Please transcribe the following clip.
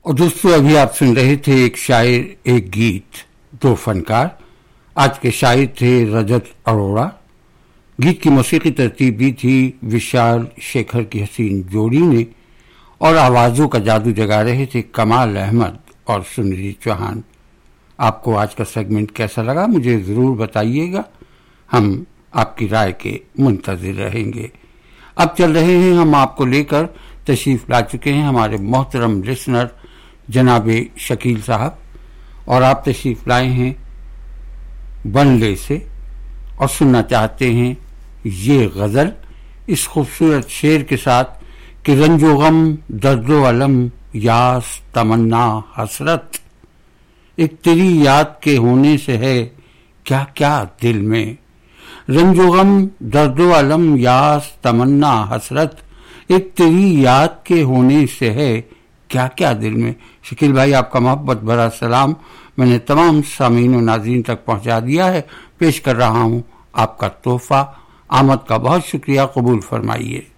اور دوستو ابھی آپ سن رہے تھے ایک شاعر ایک گیت، دو فنکار۔ آج کے شاعر تھے رجت اروڑا۔ گیت کی موسیقی ترتیب بھی تھی وشال شیکھر کی حسین جوڑی نے، اور آوازوں کا جادو جگا رہے تھے کمال احمد اور سنیری چوہان۔ آپ کو آج کا سیگمنٹ کیسا لگا مجھے ضرور بتائیے گا، ہم آپ کی رائے کے منتظر رہیں گے۔ اب چل رہے ہیں ہم آپ کو لے کر، تشریف لا چکے ہیں ہمارے محترم لسنر جناب شکیل صاحب، اور آپ تشریف لائے ہیں بنلے سے اور سننا چاہتے ہیں یہ غزل اس خوبصورت شعر کے ساتھ کہ رنج و غم درد و علم یاس تمنا حسرت، ایک تیری یاد کے ہونے سے ہے کیا کیا دل میں، رنج و غم درد و علم یاس تمنا حسرت، ایک تیری یاد کے ہونے سے ہے کیا کیا دل میں۔ شکیل بھائی آپ کا محبت بھرا سلام میں نے تمام سامعین و ناظرین تک پہنچا دیا ہے، پیش کر رہا ہوں آپ کا تحفہ۔ آمد کا بہت شکریہ، قبول فرمائیے۔